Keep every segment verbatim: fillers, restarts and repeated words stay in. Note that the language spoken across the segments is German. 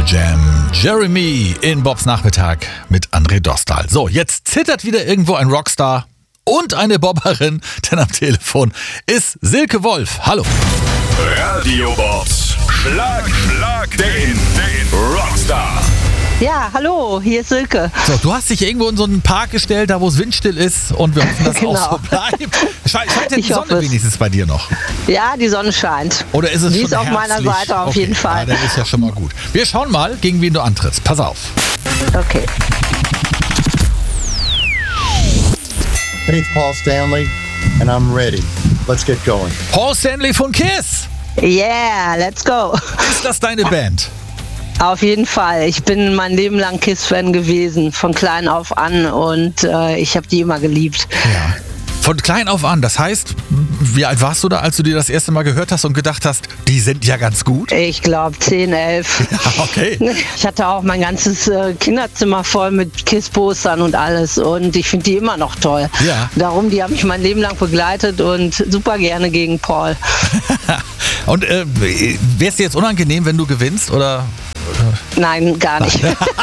Jam. Jeremy in Bobs Nachmittag mit André Dostal. So, jetzt zittert wieder irgendwo ein Rockstar und eine Bobberin, denn am Telefon ist Silke Wolf. Hallo. Radio Bobs. Schlag, Schlag den, den Rockstar. Ja, hallo, hier ist Silke. So, du hast dich irgendwo in so einen Park gestellt, da wo es windstill ist und wir hoffen, dass es Genau. auch so bleibt. Scheint, scheint denn die Ich hoffe Sonne es. wenigstens bei dir noch? Ja, die Sonne scheint. Oder ist es Die schon ist auf meiner herbstlich? Seite auf Okay, jeden Fall. Ja, das ist ja schon mal gut. Wir schauen mal, gegen wen du antrittst. Pass auf. Okay. Hey, it's Paul Stanley, and I'm ready. Let's get going. Paul Stanley von Kiss. Yeah, let's go. Ist das deine Band? Auf jeden Fall. Ich bin mein Leben lang Kiss-Fan gewesen, von klein auf an, und äh, ich habe die immer geliebt. Ja. Von klein auf an. Das heißt, wie alt warst du da, als du dir das erste Mal gehört hast und gedacht hast, die sind ja ganz gut? Ich glaube zehn, elf. Ja, okay. Ich hatte auch mein ganzes äh, Kinderzimmer voll mit Kiss-Postern und alles, und ich finde die immer noch toll. Ja. Darum, die haben mich mein Leben lang begleitet und super gerne gegen Paul. Und äh, wäre es dir jetzt unangenehm, wenn du gewinnst? Oder? Nein, gar nicht.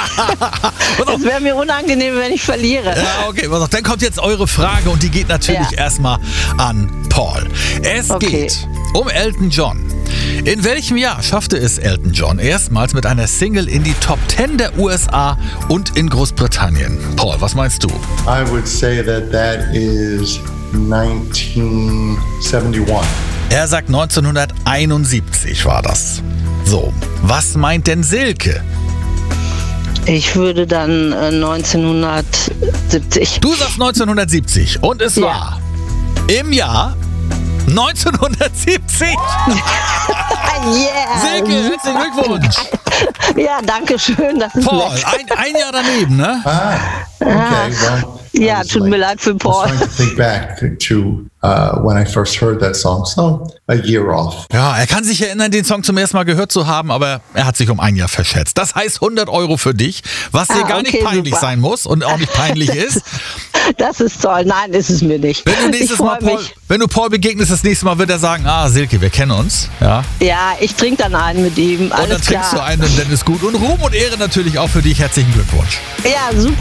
Es wäre mir unangenehm, wenn ich verliere. Ja, okay, pass auf, dann kommt jetzt eure Frage und die geht natürlich Ja. erstmal an Paul. Es Okay. geht um Elton John. In welchem Jahr schaffte es Elton John erstmals mit einer Single in die Top zehn der U S A und in Großbritannien? Paul, was meinst du? I would say that that is nineteen seventy-one. Er sagt neunzehnhunderteinundsiebzig war das. So, was meint denn Silke? Ich würde dann äh, neunzehnhundertsiebzig. Du sagst neunzehnhundertsiebzig und es Ja. war im Jahr neunzehnhundertsiebzig. Yeah! Silke, herzlichen Glückwunsch. Ja, danke schön. Das ist Paul, nett. ein, ein Jahr daneben, ne? Ah, okay. Well, I Ja, was tut mir leid für I was Paul. trying to think back to uh, when I first heard that song. So a year off. Ja, er kann sich erinnern, den Song zum ersten Mal gehört zu haben, aber er hat sich um ein Jahr verschätzt. Das heißt hundert Euro für dich, was dir Ah, gar nicht okay, peinlich super. sein muss und auch nicht peinlich ist. Das ist toll. Nein, ist es mir nicht. Wenn du Ich nächstes Mal freue Paul, mich. wenn du Paul begegnest, das nächste Mal wird er sagen, ah, Silke, wir kennen uns. Ja. Ja, ich trinke dann einen mit ihm. Und dann Alles trinkst klar. du einen und dann ist gut. Und Ruhm und Ehre natürlich auch für dich. Herzlichen Glückwunsch. Ja, super.